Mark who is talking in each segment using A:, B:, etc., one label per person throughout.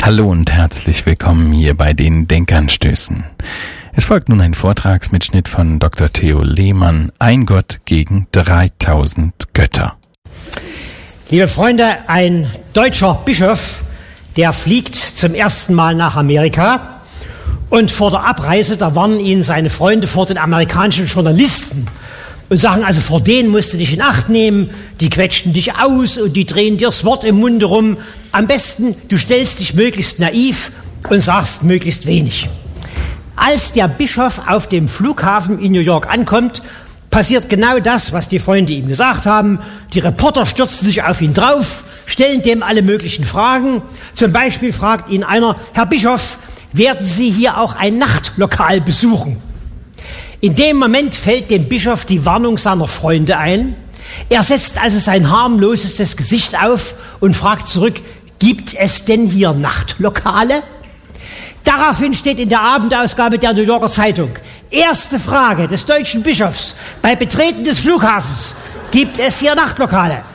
A: Hallo und herzlich willkommen hier bei den Denkanstößen. Es folgt nun ein Vortragsmitschnitt von Dr. Theo Lehmann, Ein Gott gegen 3000 Götter.
B: Liebe Freunde, ein deutscher Bischof, der fliegt zum ersten Mal nach Amerika und vor der Abreise, da warnen ihn seine Freunde vor den amerikanischen Journalisten und sagen, also vor denen musst du dich in Acht nehmen, die quetschen dich aus und die drehen dir das Wort im Munde rum. Am besten, du stellst dich möglichst naiv und sagst möglichst wenig. Als der Bischof auf dem Flughafen in New York ankommt, passiert genau das, was die Freunde ihm gesagt haben. Die Reporter stürzen sich auf ihn drauf, stellen dem alle möglichen Fragen. Zum Beispiel fragt ihn einer, Herr Bischof, werden Sie hier auch ein Nachtlokal besuchen? In dem Moment fällt dem Bischof die Warnung seiner Freunde ein. Er setzt also sein harmlosestes Gesicht auf und fragt zurück, gibt es denn hier Nachtlokale? Daraufhin steht in der Abendausgabe der New Yorker Zeitung, erste Frage des deutschen Bischofs bei Betreten des Flughafens, gibt es hier Nachtlokale?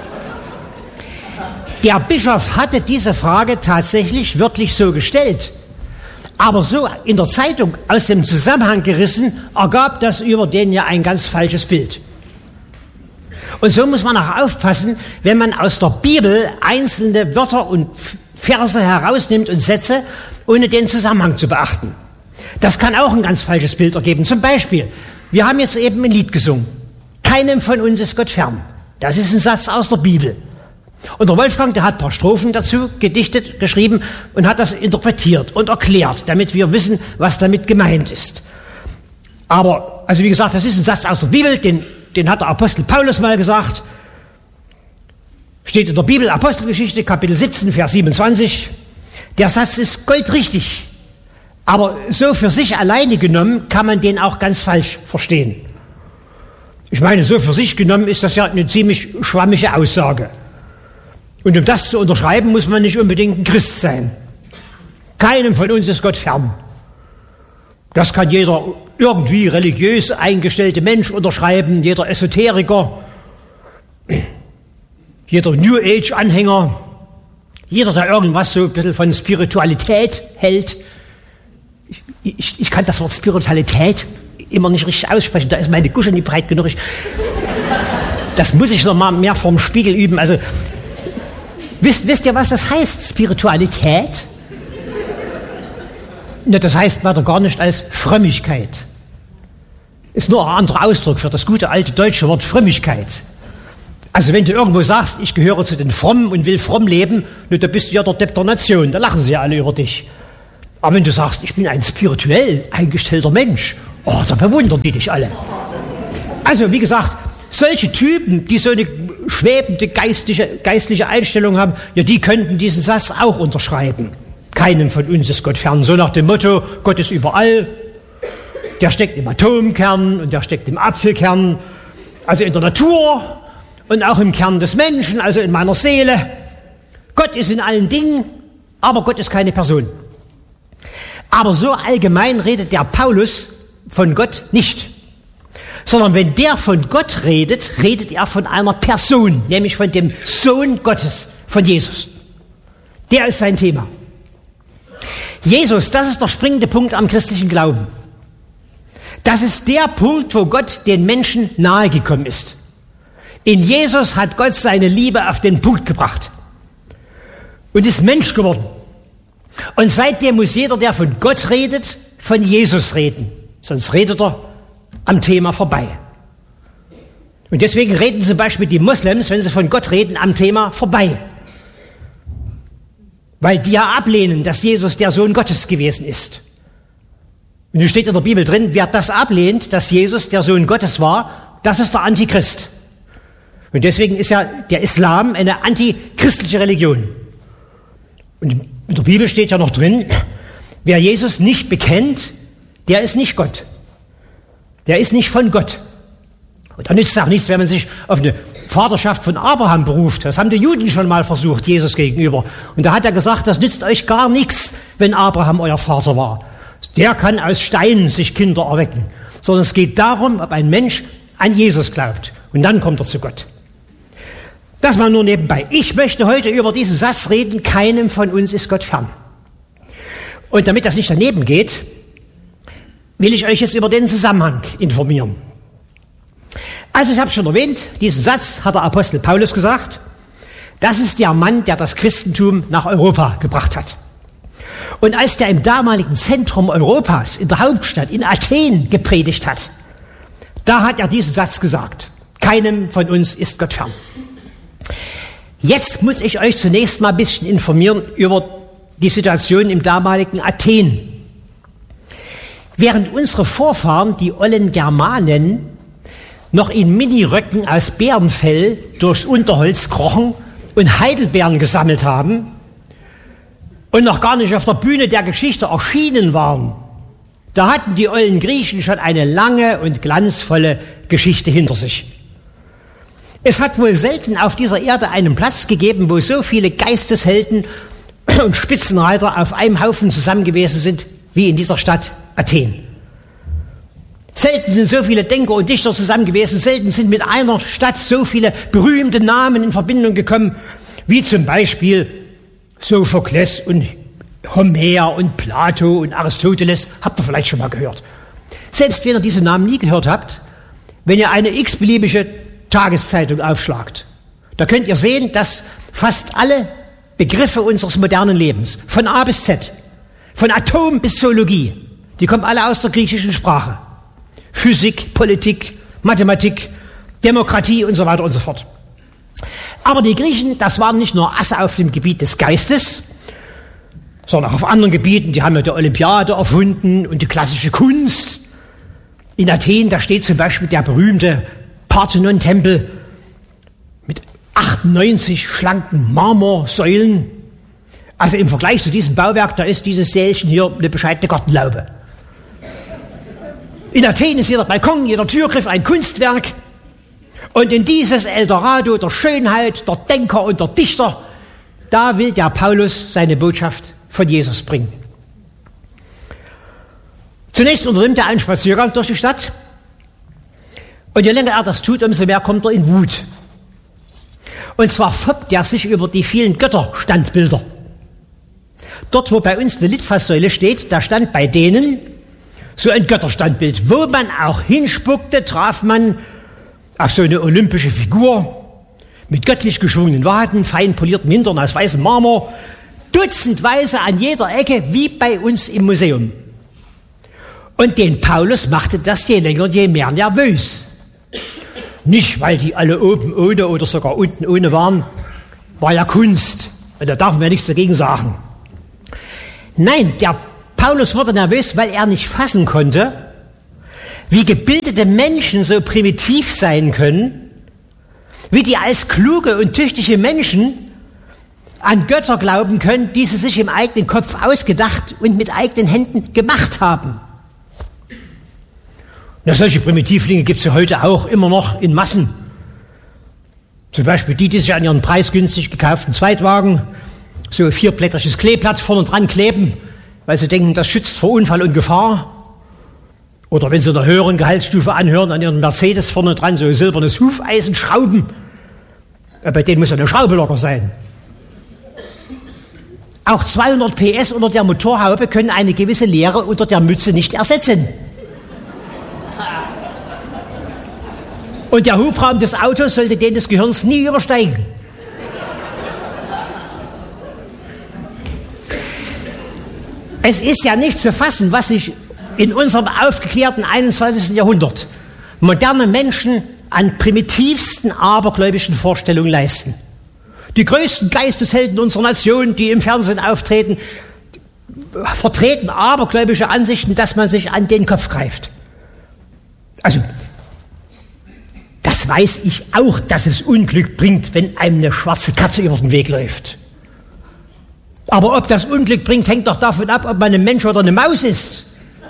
B: Der Bischof hatte diese Frage tatsächlich wörtlich so gestellt, aber so in der Zeitung aus dem Zusammenhang gerissen, ergab das über den ja ein ganz falsches Bild. Und so muss man auch aufpassen, wenn man aus der Bibel einzelne Wörter und Verse herausnimmt und Sätze, ohne den Zusammenhang zu beachten. Das kann auch ein ganz falsches Bild ergeben. Zum Beispiel, wir haben jetzt eben ein Lied gesungen. Keinem von uns ist Gott fern. Das ist ein Satz aus der Bibel. Und der Wolfgang, der hat ein paar Strophen dazu gedichtet, geschrieben und hat das interpretiert und erklärt, damit wir wissen, was damit gemeint ist. Aber, also wie gesagt, das ist ein Satz aus der Bibel, den hat der Apostel Paulus mal gesagt. Steht in der Bibel, Apostelgeschichte, Kapitel 17, Vers 27. Der Satz ist goldrichtig, aber so für sich alleine genommen kann man den auch ganz falsch verstehen. Ich meine, so für sich genommen ist das ja eine ziemlich schwammige Aussage. Und um das zu unterschreiben, muss man nicht unbedingt ein Christ sein. Keinem von uns ist Gott fern. Das kann jeder irgendwie religiös eingestellte Mensch unterschreiben, jeder Esoteriker, jeder New Age-Anhänger, jeder, der irgendwas so ein bisschen von Spiritualität hält. Ich kann das Wort Spiritualität immer nicht richtig aussprechen, da ist meine Gusche nicht breit genug. Das muss ich noch mal mehr vorm Spiegel üben. Also, wisst ihr, was das heißt, Spiritualität? Ja, das heißt weiter gar nicht als Frömmigkeit. Ist nur ein anderer Ausdruck für das gute alte deutsche Wort Frömmigkeit. Also wenn du irgendwo sagst, ich gehöre zu den Frommen und will fromm leben, da bist du ja der Depp der Nation, da lachen sie ja alle über dich. Aber wenn du sagst, ich bin ein spirituell eingestellter Mensch, da bewundern die dich alle. Also wie gesagt, solche Typen, die so eine schwebende geistliche Einstellung haben, ja, die könnten diesen Satz auch unterschreiben. Keinem von uns ist Gott fern. So nach dem Motto, Gott ist überall. Der steckt im Atomkern und der steckt im Apfelkern. Also in der Natur und auch im Kern des Menschen, also in meiner Seele. Gott ist in allen Dingen, aber Gott ist keine Person. Aber so allgemein redet der Paulus von Gott nicht. Sondern wenn der von Gott redet, redet er von einer Person, nämlich von dem Sohn Gottes, von Jesus. Der ist sein Thema. Jesus, das ist der springende Punkt am christlichen Glauben. Das ist der Punkt, wo Gott den Menschen nahegekommen ist. In Jesus hat Gott seine Liebe auf den Punkt gebracht und ist Mensch geworden. Und seitdem muss jeder, der von Gott redet, von Jesus reden. Sonst redet er am Thema vorbei. Und deswegen reden zum Beispiel die Moslems, wenn sie von Gott reden, am Thema vorbei. Weil die ja ablehnen, dass Jesus der Sohn Gottes gewesen ist. Und nun steht in der Bibel drin, wer das ablehnt, dass Jesus der Sohn Gottes war, das ist der Antichrist. Und deswegen ist ja der Islam eine antichristliche Religion. Und in der Bibel steht ja noch drin, wer Jesus nicht bekennt, der ist nicht Gott. Der ist nicht von Gott. Und da nützt es auch nichts, wenn man sich auf eine Vaterschaft von Abraham beruft. Das haben die Juden schon mal versucht, Jesus gegenüber. Und da hat er gesagt, das nützt euch gar nichts, wenn Abraham euer Vater war. Der kann aus Steinen sich Kinder erwecken. Sondern es geht darum, ob ein Mensch an Jesus glaubt. Und dann kommt er zu Gott. Das mal nur nebenbei. Ich möchte heute über diesen Satz reden, keinem von uns ist Gott fern. Und damit das nicht daneben geht, will ich euch jetzt über den Zusammenhang informieren. Also ich habe schon erwähnt, diesen Satz hat der Apostel Paulus gesagt. Das ist der Mann, der das Christentum nach Europa gebracht hat. Und als der im damaligen Zentrum Europas, in der Hauptstadt, in Athen gepredigt hat, da hat er diesen Satz gesagt. Keinem von uns ist Gott fern. Jetzt muss ich euch zunächst mal ein bisschen informieren über die Situation im damaligen Athen. Während unsere Vorfahren, die ollen Germanen, noch in Miniröcken aus Bärenfell durchs Unterholz krochen und Heidelbeeren gesammelt haben und noch gar nicht auf der Bühne der Geschichte erschienen waren, da hatten die ollen Griechen schon eine lange und glanzvolle Geschichte hinter sich. Es hat wohl selten auf dieser Erde einen Platz gegeben, wo so viele Geisteshelden und Spitzenreiter auf einem Haufen zusammen gewesen sind, wie in dieser Stadt Athen. Selten sind so viele Denker und Dichter zusammen gewesen, selten sind mit einer Stadt so viele berühmte Namen in Verbindung gekommen, wie zum Beispiel Sophokles und Homer und Plato und Aristoteles. Habt ihr vielleicht schon mal gehört. Selbst wenn ihr diese Namen nie gehört habt, wenn ihr eine x-beliebige Tageszeitung aufschlagt, da könnt ihr sehen, dass fast alle Begriffe unseres modernen Lebens, von A bis Z, von Atom bis Zoologie, die kommen alle aus der griechischen Sprache. Physik, Politik, Mathematik, Demokratie und so weiter und so fort. Aber die Griechen, das waren nicht nur Asse auf dem Gebiet des Geistes, sondern auch auf anderen Gebieten. Die haben ja die Olympiade erfunden und die klassische Kunst. In Athen, da steht zum Beispiel der berühmte Parthenon-Tempel mit 98 schlanken Marmorsäulen. Also im Vergleich zu diesem Bauwerk, da ist dieses Sälchen hier eine bescheidene Gartenlaube. In Athen ist jeder Balkon, jeder Türgriff ein Kunstwerk. Und in dieses Eldorado der Schönheit, der Denker und der Dichter, da will der Paulus seine Botschaft von Jesus bringen. Zunächst unternimmt er einen Spaziergang durch die Stadt. Und je länger er das tut, umso mehr kommt er in Wut. Und zwar foppt er sich über die vielen Götterstandbilder. Dort, wo bei uns eine Litfaßsäule steht, da stand bei denen so ein Götterstandbild. Wo man auch hinspuckte, traf man auf so eine olympische Figur mit göttlich geschwungenen Waden, fein polierten Hintern aus weißem Marmor, dutzendweise an jeder Ecke, wie bei uns im Museum. Und den Paulus machte das je länger, je mehr nervös. Nicht, weil die alle oben ohne oder sogar unten ohne waren, war ja Kunst. Und da darf man ja nichts dagegen sagen. Nein, der Paulus wurde nervös, weil er nicht fassen konnte, wie gebildete Menschen so primitiv sein können, wie die als kluge und tüchtige Menschen an Götter glauben können, die sie sich im eigenen Kopf ausgedacht und mit eigenen Händen gemacht haben. Na, solche Primitivlinge gibt es ja heute auch immer noch in Massen. Zum Beispiel die sich an ihren preisgünstig gekauften Zweitwagen so ein vierblättriges Kleeblatt vorne dran kleben, weil sie denken, das schützt vor Unfall und Gefahr. Oder wenn sie in der höheren Gehaltsstufe anhören, an ihren Mercedes vorne dran so ein silbernes Hufeisen schrauben. Bei denen muss ja eine Schraube locker sein. Auch 200 PS unter der Motorhaube können eine gewisse Leere unter der Mütze nicht ersetzen. Und der Hubraum des Autos sollte den des Gehirns nie übersteigen. Es ist ja nicht zu fassen, was sich in unserem aufgeklärten 21. Jahrhundert moderne Menschen an primitivsten abergläubischen Vorstellungen leisten. Die größten Geisteshelden unserer Nation, die im Fernsehen auftreten, vertreten abergläubische Ansichten, dass man sich an den Kopf greift. Also, das weiß ich auch, dass es Unglück bringt, wenn einem eine schwarze Katze über den Weg läuft. Aber ob das Unglück bringt, hängt doch davon ab, ob man ein Mensch oder eine Maus ist.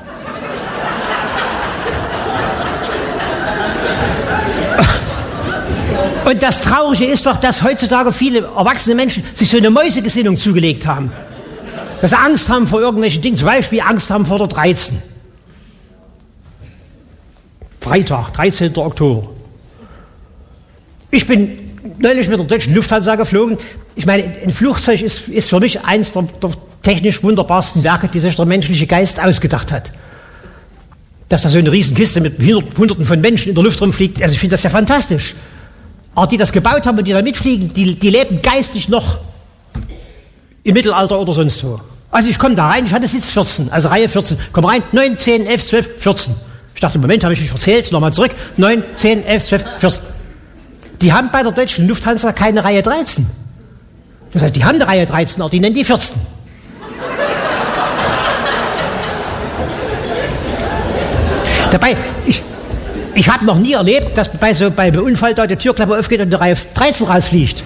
B: Und das Traurige ist doch, dass heutzutage viele erwachsene Menschen sich so eine Mäusegesinnung zugelegt haben. Dass sie Angst haben vor irgendwelchen Dingen, zum Beispiel Angst haben vor der 13. Freitag, 13. Oktober. Ich bin neulich mit der deutschen Lufthansa geflogen. Ich meine, ein Flugzeug ist für mich eins der technisch wunderbarsten Werke, die sich der menschliche Geist ausgedacht hat. Dass da so eine Riesenkiste mit Hunderten von Menschen in der Luft rumfliegt, also ich finde das ja fantastisch. Aber die das gebaut haben und die da mitfliegen, die leben geistig noch im Mittelalter oder sonst wo. Also ich komme da rein, ich hatte Sitz 14, also Reihe 14. Komm rein, 9, 10, 11, 12, 14. Ich dachte, Moment, habe ich mich verzählt, nochmal zurück. 9, 10, 11, 12, 14. Die haben bei der deutschen Lufthansa keine Reihe 13. Das heißt, die haben eine Reihe 13, aber die nennen die 14. Dabei, ich habe noch nie erlebt, dass bei einem Unfall da die Türklappe aufgeht und die Reihe 13 rausfliegt.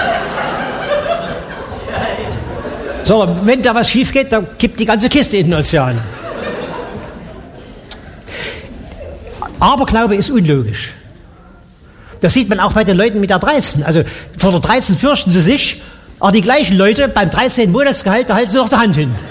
B: So, wenn da was schief geht, dann kippt die ganze Kiste in den Ozean. Aberglaube ist unlogisch. Das sieht man auch bei den Leuten mit der 13. Also vor der 13 fürchten sie sich, aber die gleichen Leute beim 13. Monatsgehalt, da halten sie noch die Hand hin.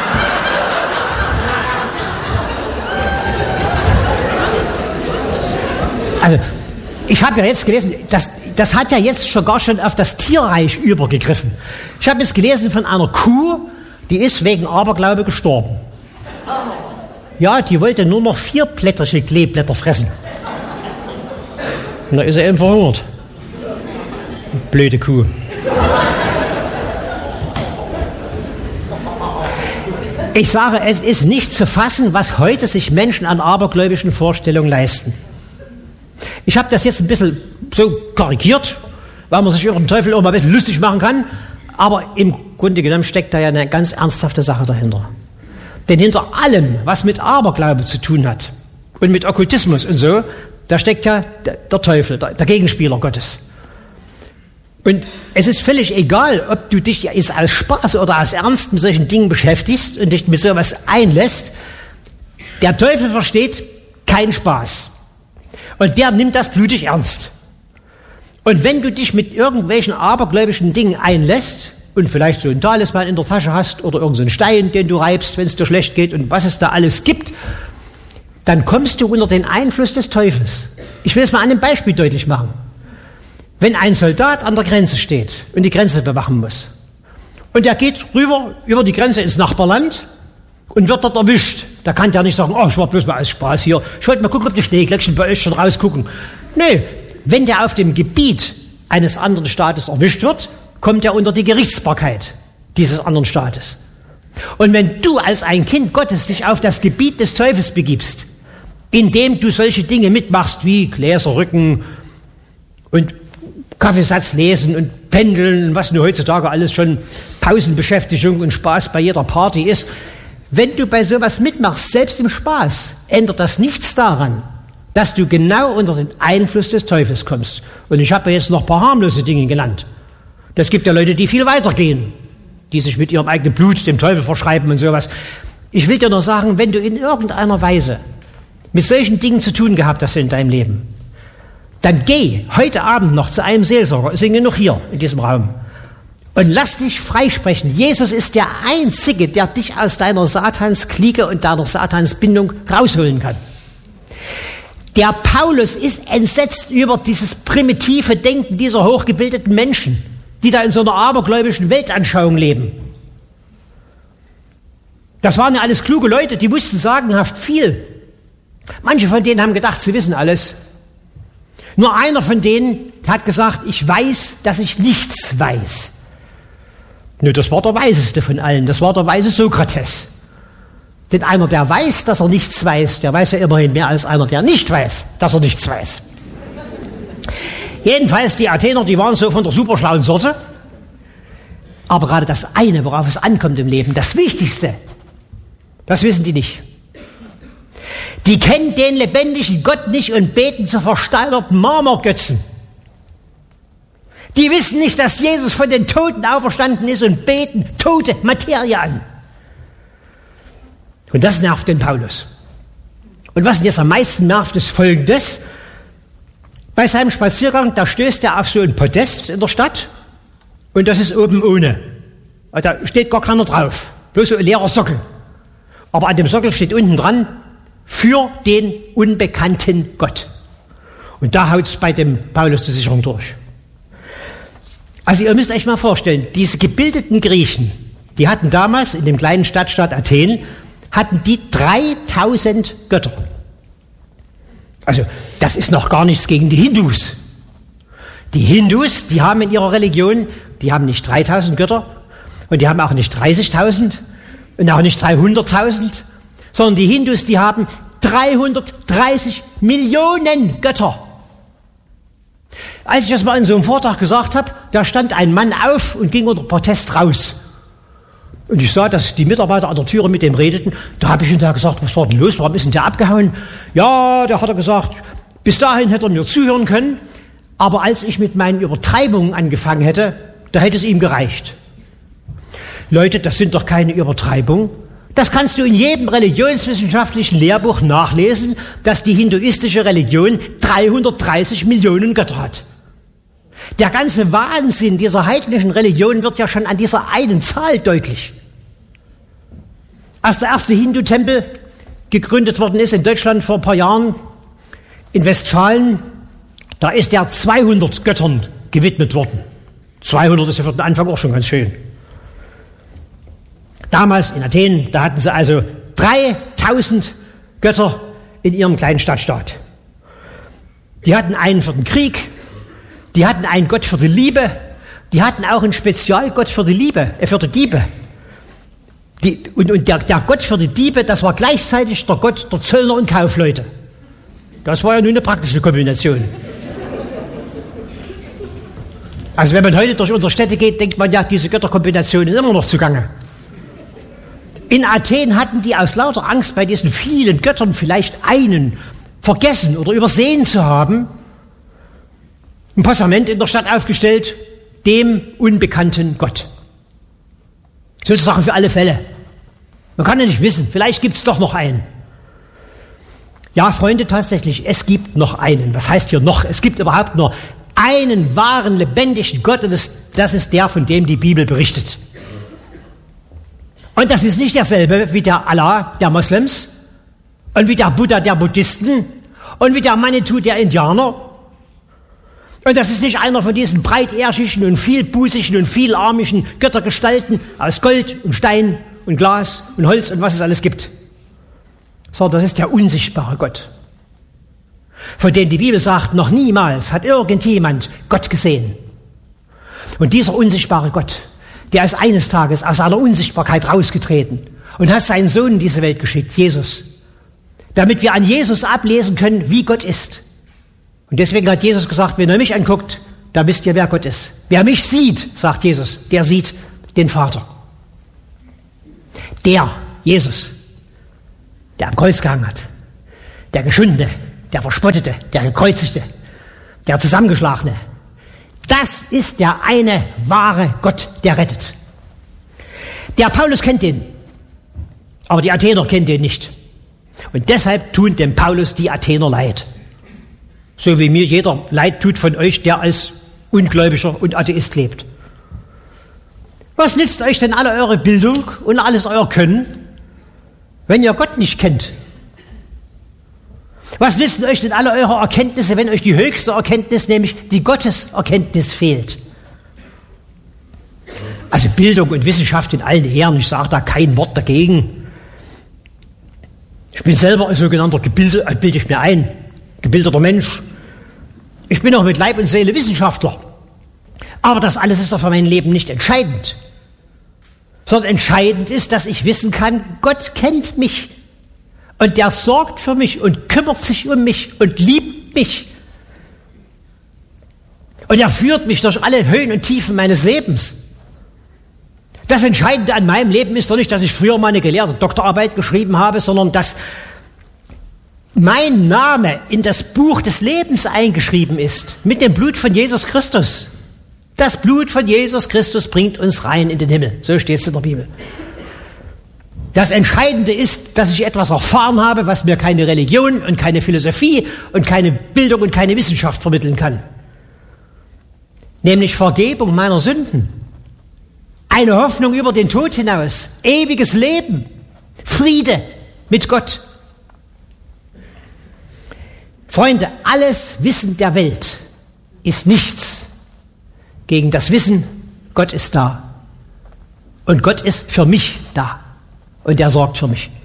B: Also, ich habe ja jetzt gelesen, das hat ja jetzt sogar schon auf das Tierreich übergegriffen. Ich habe jetzt gelesen von einer Kuh, die ist wegen Aberglaube gestorben. Ja, die wollte nur noch 4 Kleeblätter fressen. Und da ist er eben verhungert. Blöde Kuh. Ich sage, es ist nicht zu fassen, was heute sich Menschen an abergläubischen Vorstellungen leisten. Ich habe das jetzt ein bisschen so karikiert, weil man sich über den Teufel auch mal ein bisschen lustig machen kann. Aber im Grunde genommen steckt da ja eine ganz ernsthafte Sache dahinter. Denn hinter allem, was mit Aberglaube zu tun hat und mit Okkultismus und so, da steckt ja der Teufel, der Gegenspieler Gottes. Und es ist völlig egal, ob du dich aus Spaß oder aus Ernst mit solchen Dingen beschäftigst und dich mit sowas einlässt. Der Teufel versteht keinen Spaß. Und der nimmt das blutig ernst. Und wenn du dich mit irgendwelchen abergläubischen Dingen einlässt und vielleicht so ein Talisman in der Tasche hast oder irgendeinen Stein, den du reibst, wenn es dir schlecht geht und was es da alles gibt, dann kommst du unter den Einfluss des Teufels. Ich will es mal an einem Beispiel deutlich machen. Wenn ein Soldat an der Grenze steht und die Grenze bewachen muss und er geht rüber über die Grenze ins Nachbarland und wird dort erwischt, da kann der nicht sagen, oh, ich war bloß mal aus Spaß hier, ich wollte mal gucken, ob die Schneeglöckchen bei euch schon rausgucken. Nee, wenn der auf dem Gebiet eines anderen Staates erwischt wird, kommt er unter die Gerichtsbarkeit dieses anderen Staates. Und wenn du als ein Kind Gottes dich auf das Gebiet des Teufels begibst, indem du solche Dinge mitmachst wie Gläser rücken und Kaffeesatz lesen und pendeln, was nur heutzutage alles schon Pausenbeschäftigung und Spaß bei jeder Party ist, wenn du bei sowas mitmachst, selbst im Spaß, ändert das nichts daran, dass du genau unter den Einfluss des Teufels kommst. Und ich habe ja jetzt noch ein paar harmlose Dinge genannt. Es gibt ja Leute, die viel weiter gehen, die sich mit ihrem eigenen Blut dem Teufel verschreiben und sowas. Ich will dir nur sagen, wenn du in irgendeiner Weise mit solchen Dingen zu tun gehabt hast in deinem Leben, dann geh heute Abend noch zu einem Seelsorger, singe noch hier in diesem Raum und lass dich freisprechen. Jesus ist der Einzige, der dich aus deiner Satansklieke und deiner Satansbindung rausholen kann. Der Paulus ist entsetzt über dieses primitive Denken dieser hochgebildeten Menschen, die da in so einer abergläubischen Weltanschauung leben. Das waren ja alles kluge Leute, die wussten sagenhaft viel. Manche von denen haben gedacht, sie wissen alles. Nur einer von denen hat gesagt, ich weiß, dass ich nichts weiß. Nur das war der Weiseste von allen, das war der weise Sokrates. Denn einer, der weiß, dass er nichts weiß, der weiß ja immerhin mehr als einer, der nicht weiß, dass er nichts weiß. Jedenfalls, die Athener, die waren so von der superschlauen Sorte. Aber gerade das eine, worauf es ankommt im Leben, das Wichtigste, das wissen die nicht. Die kennen den lebendigen Gott nicht und beten zu versteinerten Marmorgötzen. Die wissen nicht, dass Jesus von den Toten auferstanden ist und beten tote Materie an. Und das nervt den Paulus. Und was ihn jetzt am meisten nervt, ist Folgendes. Bei seinem Spaziergang, da stößt er auf so ein Podest in der Stadt und das ist oben ohne. Da steht gar keiner drauf, bloß so ein leerer Sockel. Aber an dem Sockel steht unten dran, für den unbekannten Gott. Und da haut's bei dem Paulus die Sicherung durch. Also ihr müsst euch mal vorstellen, diese gebildeten Griechen, Die hatten damals in dem kleinen Stadtstaat Athen, hatten die 3000 Götter. Also das ist noch gar nichts gegen die Hindus. Die Hindus, die haben in ihrer Religion, die haben nicht 3000 Götter und die haben auch nicht 30.000 und auch nicht 300.000, sondern die Hindus, die haben 330 Millionen Götter. Als ich das mal in so einem Vortrag gesagt habe, da stand ein Mann auf und ging unter Protest raus. Und ich sah, dass die Mitarbeiter an der Türe mit dem redeten. Da habe ich ihm da gesagt, was war denn los, warum ist denn der abgehauen? Ja, da hat er gesagt, bis dahin hätte er mir zuhören können, aber als ich mit meinen Übertreibungen angefangen hätte, da hätte es ihm gereicht. Leute, das sind doch keine Übertreibungen. Das kannst du in jedem religionswissenschaftlichen Lehrbuch nachlesen, dass die hinduistische Religion 330 Millionen Götter hat. Der ganze Wahnsinn dieser heidnischen Religion wird ja schon an dieser einen Zahl deutlich. Als der erste Hindu-Tempel gegründet worden ist in Deutschland vor ein paar Jahren, in Westfalen, da ist der 200 Göttern gewidmet worden. 200 ist ja für den Anfang auch schon ganz schön. Damals in Athen, da hatten sie also 3000 Götter in ihrem kleinen Stadtstaat. Die hatten einen für den Krieg, die hatten einen Gott für die Liebe, die hatten auch einen Spezialgott für die Liebe, für die Diebe. Und der Gott für die Diebe, das war gleichzeitig der Gott der Zöllner und Kaufleute. Das war ja nun eine praktische Kombination. Also wenn man heute durch unsere Städte geht, denkt man ja, diese Götterkombination ist immer noch zugange. In Athen hatten die aus lauter Angst, bei diesen vielen Göttern vielleicht einen vergessen oder übersehen zu haben, ein Postament in der Stadt aufgestellt, dem unbekannten Gott. Sozusagen für alle Fälle. Man kann ja nicht wissen, vielleicht gibt es doch noch einen. Ja, Freunde, tatsächlich, es gibt noch einen. Was heißt hier noch? Es gibt überhaupt nur einen wahren, lebendigen Gott und das ist der, von dem die Bibel berichtet. Und das ist nicht derselbe wie der Allah der Moslems und wie der Buddha der Buddhisten und wie der Manitou der Indianer. Und das ist nicht einer von diesen breitärchigen und vielbusigen und vielarmigen Göttergestalten aus Gold und Stein und Glas und Holz und was es alles gibt. Sondern das ist der unsichtbare Gott, von dem die Bibel sagt, noch niemals hat irgendjemand Gott gesehen. Und dieser unsichtbare Gott, der ist eines Tages aus seiner Unsichtbarkeit rausgetreten und hat seinen Sohn in diese Welt geschickt, Jesus, damit wir an Jesus ablesen können, wie Gott ist. Und deswegen hat Jesus gesagt, wenn ihr mich anguckt, da wisst ihr, wer Gott ist. Wer mich sieht, sagt Jesus, der sieht den Vater. Der Jesus, der am Kreuz gehangen hat, der Geschundene, der Verspottete, der Gekreuzigte, der Zusammengeschlagene, das ist der eine wahre Gott, der rettet. Der Paulus kennt den, aber die Athener kennen den nicht. Und deshalb tun dem Paulus die Athener leid. So wie mir jeder leid tut von euch, der als Ungläubiger und Atheist lebt. Was nützt euch denn alle eure Bildung und alles euer Können, wenn ihr Gott nicht kennt? Was nützen euch denn alle eure Erkenntnisse, wenn euch die höchste Erkenntnis, nämlich die Gotteserkenntnis, fehlt? Also Bildung und Wissenschaft in allen Ehren, ich sage da kein Wort dagegen. Ich bin selber ein sogenannter gebildeter Mensch. Ich bin auch mit Leib und Seele Wissenschaftler. Aber das alles ist doch für mein Leben nicht entscheidend. Sondern entscheidend ist, dass ich wissen kann, Gott kennt mich. Und der sorgt für mich und kümmert sich um mich und liebt mich. Und er führt mich durch alle Höhen und Tiefen meines Lebens. Das Entscheidende an meinem Leben ist doch nicht, dass ich früher mal eine gelehrte Doktorarbeit geschrieben habe, sondern dass mein Name in das Buch des Lebens eingeschrieben ist, mit dem Blut von Jesus Christus. Das Blut von Jesus Christus bringt uns rein in den Himmel. So steht es in der Bibel. Das Entscheidende ist, dass ich etwas erfahren habe, was mir keine Religion und keine Philosophie und keine Bildung und keine Wissenschaft vermitteln kann. Nämlich Vergebung meiner Sünden. Eine Hoffnung über den Tod hinaus. Ewiges Leben. Friede mit Gott. Freunde, alles Wissen der Welt ist nichts gegen das Wissen, Gott ist da. Und Gott ist für mich da. Und er sorgt für mich.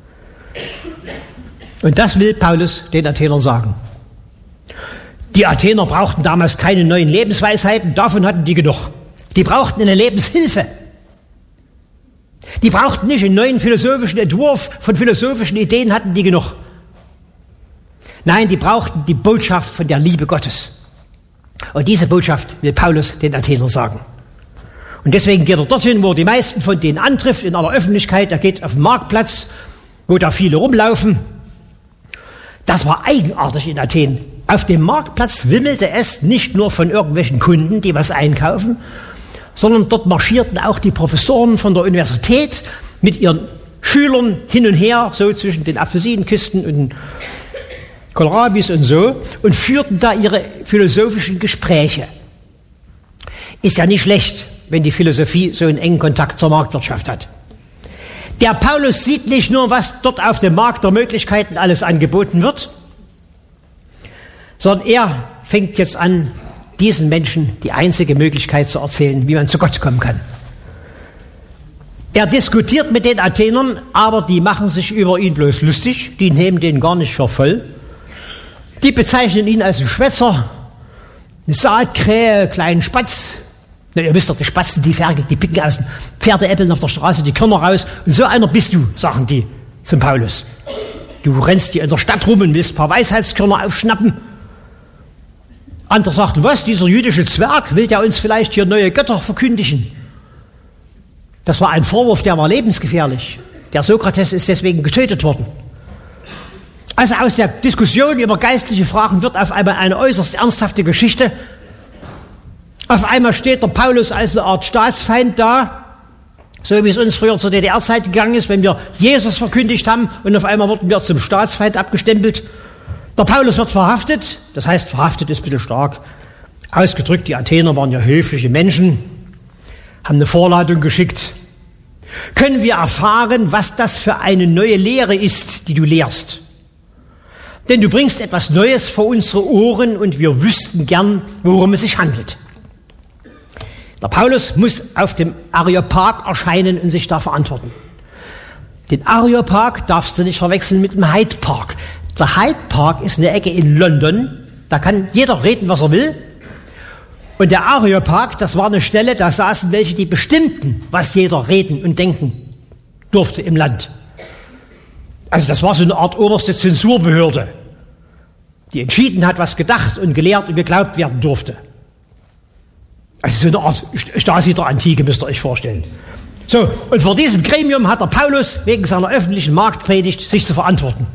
B: Und das will Paulus den Athenern sagen. Die Athener brauchten damals keine neuen Lebensweisheiten, davon hatten die genug. Die brauchten eine Lebenshilfe. Die brauchten nicht einen neuen philosophischen Entwurf von philosophischen Ideen, hatten die genug. Nein, die brauchten die Botschaft von der Liebe Gottes. Und diese Botschaft will Paulus den Athenern sagen. Und deswegen geht er dorthin, wo er die meisten von denen antrifft, in aller Öffentlichkeit. Er geht auf den Marktplatz, wo da viele rumlaufen. Das war eigenartig in Athen. Auf dem Marktplatz wimmelte es nicht nur von irgendwelchen Kunden, die was einkaufen, sondern dort marschierten auch die Professoren von der Universität mit ihren Schülern hin und her, so zwischen den Apfelsinenkisten und den Kohlrabis und so, und führten da ihre philosophischen Gespräche. Ist ja nicht schlecht, wenn die Philosophie so einen engen Kontakt zur Marktwirtschaft hat. Der Paulus sieht nicht nur, was dort auf dem Markt der Möglichkeiten alles angeboten wird, sondern er fängt jetzt an, diesen Menschen die einzige Möglichkeit zu erzählen, wie man zu Gott kommen kann. Er diskutiert mit den Athenern, aber die machen sich über ihn bloß lustig, die nehmen den gar nicht für voll. Die bezeichnen ihn als einen Schwätzer, eine Saatkrähe, kleinen Spatz. Na, ihr wisst doch, die Spatzen, die Ferkel, die picken aus den Pferdeäppeln auf der Straße die Körner raus. Und so einer bist du, sagen die zum Paulus. Du rennst hier in der Stadt rum und willst ein paar Weisheitskörner aufschnappen. Andere sagten, was, dieser jüdische Zwerg will ja uns vielleicht hier neue Götter verkündigen. Das war ein Vorwurf, der war lebensgefährlich. Der Sokrates ist deswegen getötet worden. Also aus der Diskussion über geistliche Fragen wird auf einmal eine äußerst ernsthafte Geschichte. Auf einmal steht der Paulus als eine Art Staatsfeind da, so wie es uns früher zur DDR-Zeit gegangen ist, wenn wir Jesus verkündigt haben und auf einmal wurden wir zum Staatsfeind abgestempelt. Der Paulus wird verhaftet, das heißt, verhaftet ist ein bisschen stark ausgedrückt, die Athener waren ja höfliche Menschen, haben eine Vorladung geschickt. Können wir erfahren, was das für eine neue Lehre ist, die du lehrst? Denn du bringst etwas Neues vor unsere Ohren und wir wüssten gern, worum es sich handelt. Der Paulus muss auf dem Areopag erscheinen und sich da verantworten. Den Areopag darfst du nicht verwechseln mit dem Hyde Park. Der Hyde Park ist eine Ecke in London, da kann jeder reden, was er will. Und der Areopag, das war eine Stelle, da saßen welche, die bestimmten, was jeder reden und denken durfte im Land. Also das war so eine Art oberste Zensurbehörde, die entschieden hat, was gedacht und gelehrt und geglaubt werden durfte. Also so eine Art Stasi der Antike, müsst ihr euch vorstellen. So, und vor diesem Gremium hat der Paulus wegen seiner öffentlichen Marktpredigt sich zu verantworten.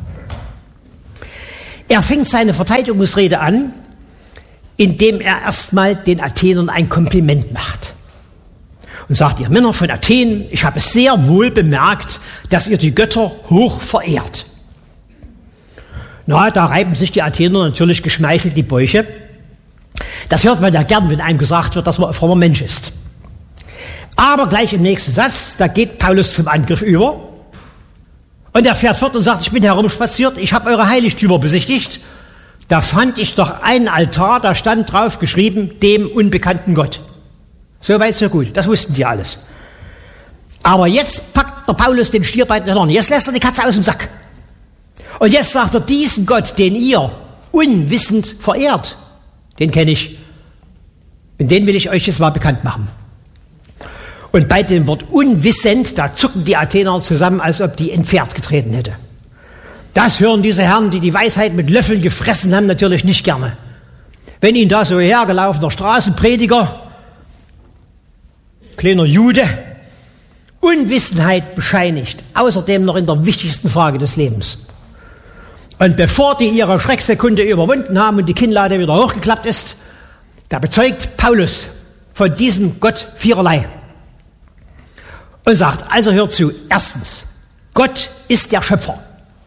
B: Er fängt seine Verteidigungsrede an, indem er erstmal den Athenern ein Kompliment macht. Und sagt, ihr Männer von Athen, ich habe sehr wohl bemerkt, dass ihr die Götter hoch verehrt. Na, da reiben sich die Athener natürlich geschmeichelt die Bäuche. Das hört man ja gern, wenn einem gesagt wird, dass man ein frommer Mensch ist. Aber gleich im nächsten Satz, da geht Paulus zum Angriff über. Und er fährt fort und sagt, ich bin herumspaziert, ich habe eure Heiligtümer besichtigt. Da fand ich doch einen Altar, da stand drauf geschrieben, dem unbekannten Gott. So weit, so gut, das wussten die alles. Aber jetzt packt der Paulus den Stier bei den Hörnern, jetzt lässt er die Katze aus dem Sack. Und jetzt sagt er, diesen Gott, den ihr unwissend verehrt, den kenne ich. Und den will ich euch jetzt mal bekannt machen. Und bei dem Wort unwissend, da zucken die Athener zusammen, als ob die in Pferd getreten hätte. Das hören diese Herren, die die Weisheit mit Löffeln gefressen haben, natürlich nicht gerne. Wenn ihnen da so hergelaufener Straßenprediger, kleiner Jude, Unwissenheit bescheinigt, außerdem noch in der wichtigsten Frage des Lebens. Und bevor die ihre Schrecksekunde überwunden haben und die Kinnlade wieder hochgeklappt ist, da bezeugt Paulus von diesem Gott viererlei. Und sagt, also hört zu, erstens, Gott ist der Schöpfer.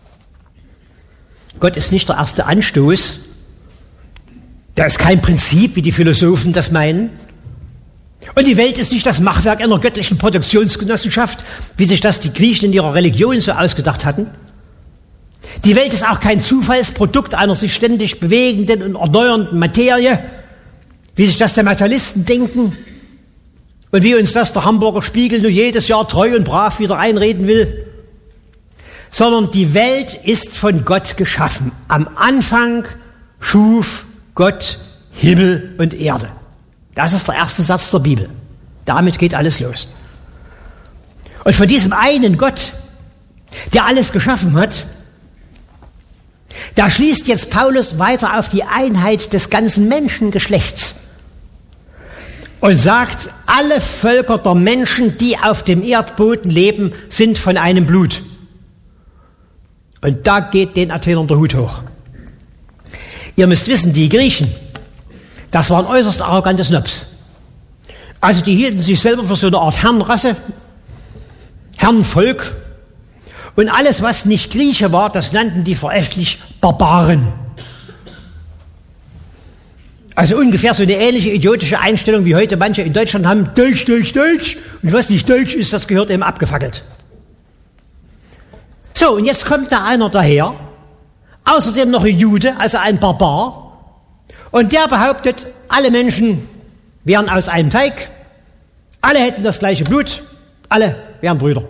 B: Gott ist nicht der erste Anstoß. Da ist kein Prinzip, wie die Philosophen das meinen. Und die Welt ist nicht das Machwerk einer göttlichen Produktionsgenossenschaft, wie sich das die Griechen in ihrer Religion so ausgedacht hatten. Die Welt ist auch kein Zufallsprodukt einer sich ständig bewegenden und erneuernden Materie, wie sich das der Materialisten denken. und wie uns das der Hamburger Spiegel nur jedes Jahr treu und brav wieder einreden will, sondern die Welt ist von Gott geschaffen. Am Anfang schuf Gott Himmel und Erde. Das ist der erste Satz der Bibel. Damit geht alles los. Und von diesem einen Gott, der alles geschaffen hat, da schließt jetzt Paulus weiter auf die Einheit des ganzen Menschengeschlechts und sagt, alle Völker der Menschen, die auf dem Erdboden leben, sind von einem Blut. Und da geht den Athenern der Hut hoch. Ihr müsst wissen, die Griechen, das waren äußerst arrogante Snobs. Also die hielten sich selber für so eine Art Herrenrasse, Herrenvolk. Und alles, was nicht Grieche war, das nannten die verächtlich Barbaren. Also ungefähr so eine ähnliche idiotische Einstellung, wie heute manche in Deutschland haben, Deutsch, Deutsch, Deutsch. Und was nicht Deutsch ist, das gehört eben abgefackelt. So, und jetzt kommt da einer daher, außerdem noch ein Jude, also ein Barbar, und der behauptet, alle Menschen wären aus einem Teig, alle hätten das gleiche Blut, alle wären Brüder.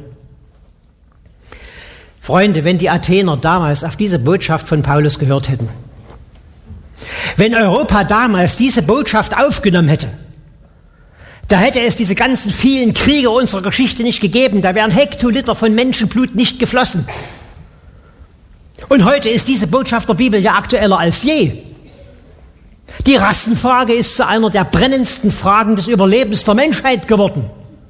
B: Freunde, wenn die Athener damals auf diese Botschaft von Paulus gehört hätten, wenn Europa damals diese Botschaft aufgenommen hätte, da hätte es diese ganzen vielen Kriege unserer Geschichte nicht gegeben, da wären Hektoliter von Menschenblut nicht geflossen. Und heute ist diese Botschaft der Bibel ja aktueller als je. Die Rassenfrage ist zu einer der brennendsten Fragen des Überlebens der Menschheit geworden.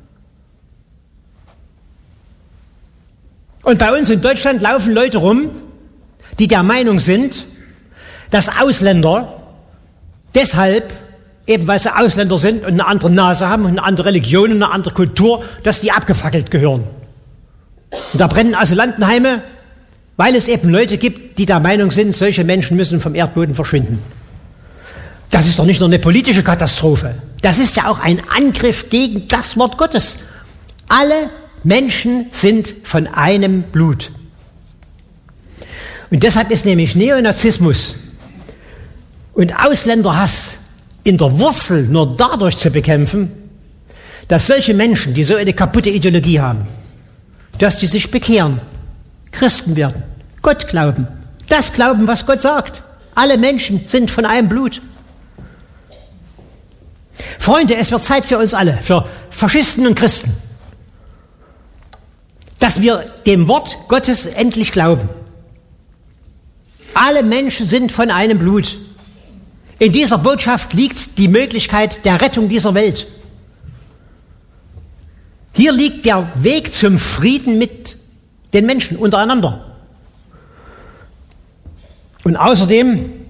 B: Und bei uns in Deutschland laufen Leute rum, die der Meinung sind, dass Ausländer deshalb, eben weil sie Ausländer sind und eine andere Nase haben und eine andere Religion und eine andere Kultur, dass die abgefackelt gehören. Und da brennen Asylantenheime, weil es eben Leute gibt, die der Meinung sind, solche Menschen müssen vom Erdboden verschwinden. Das ist doch nicht nur eine politische Katastrophe. Das ist ja auch ein Angriff gegen das Wort Gottes. Alle Menschen sind von einem Blut. Und deshalb ist nämlich Neonazismus und Ausländerhass in der Wurzel nur dadurch zu bekämpfen, dass solche Menschen, die so eine kaputte Ideologie haben, dass die sich bekehren, Christen werden, Gott glauben, das glauben, was Gott sagt. Alle Menschen sind von einem Blut. Freunde, es wird Zeit für uns alle, für Faschisten und Christen, dass wir dem Wort Gottes endlich glauben. Alle Menschen sind von einem Blut. In dieser Botschaft liegt die Möglichkeit der Rettung dieser Welt. Hier liegt der Weg zum Frieden mit den Menschen untereinander. Und außerdem